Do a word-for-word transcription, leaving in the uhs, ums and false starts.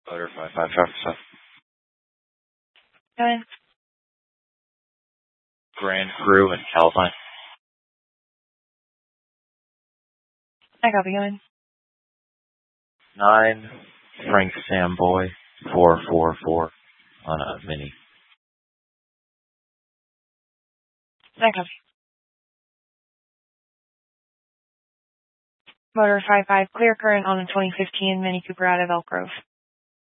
Motor five five five five. Go ahead. Grand Crew and Calvine. I copy. Go ahead. Nine Frank Samboy four four four on a mini. I copy. Motor five five, clear current on a twenty fifteen Mini Cooper out of Elk Grove.